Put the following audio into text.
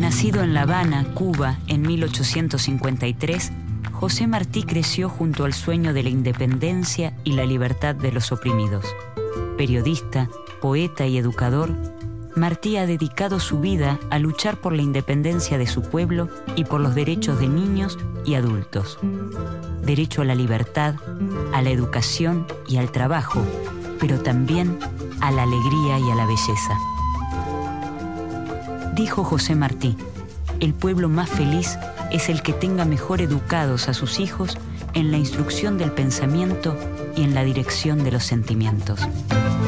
Nacido en La Habana, Cuba, en 1853, José Martí creció junto al sueño de la independencia y la libertad de los oprimidos. Periodista, poeta y educador, Martí ha dedicado su vida a luchar por la independencia de su pueblo y por los derechos de niños y adultos. Derecho a la libertad, a la educación y al trabajo, pero también a la alegría y a la belleza. Dijo José Martí: el pueblo más feliz es el que tenga mejor educados a sus hijos en la instrucción del pensamiento y en la dirección de los sentimientos.